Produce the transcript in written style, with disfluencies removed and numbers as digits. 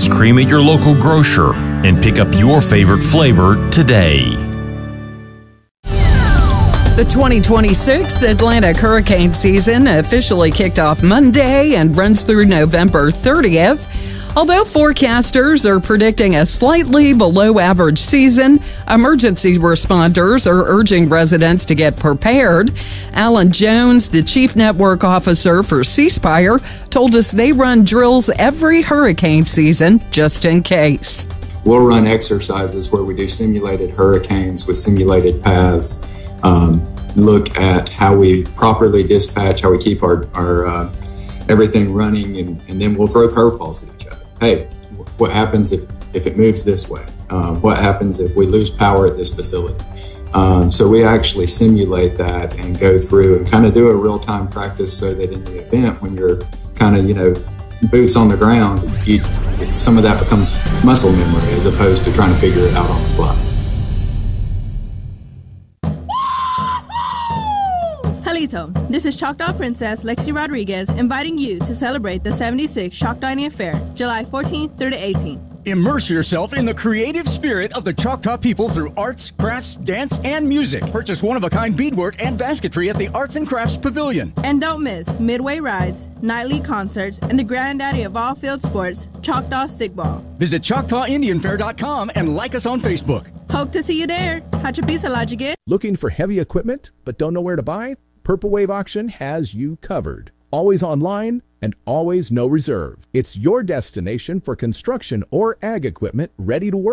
ice cream at your local grocer and pick up your favorite flavor today. The 2026 Atlantic hurricane season officially kicked off Monday and runs through November 30th. Although forecasters are predicting a slightly below average season, emergency responders are urging residents to get prepared. Alan Jones, the chief network officer for C Spire, told us they run drills every hurricane season just in case. We'll run exercises where we do simulated hurricanes with simulated paths. Look at how we properly dispatch, how we keep our everything running, and then we'll throw curveballs at each other. Hey, what happens if it moves this way? What happens if we lose power at this facility? So we actually simulate that and go through and kind of do a real-time practice so that in the event when you're kind of, boots on the ground, some of that becomes muscle memory as opposed to trying to figure it out on the fly. Halito, this is Choctaw Princess Lexi Rodriguez inviting you to celebrate the 76th Choctaw Indian Fair, July 14th through the 18th. Immerse yourself in the creative spirit of the Choctaw people through arts, crafts, dance, and music. Purchase one-of-a-kind beadwork and basketry at the Arts and Crafts Pavilion. And don't miss midway rides, nightly concerts, and the granddaddy of all field sports, Choctaw Stickball. Visit ChoctawIndianFair.com and like us on Facebook. Hope to see you there. Hachapisa Lajigit. Looking for heavy equipment but don't know where to buy? Purple Wave Auction has you covered. Always online and always no reserve. It's your destination for construction or ag equipment ready to work.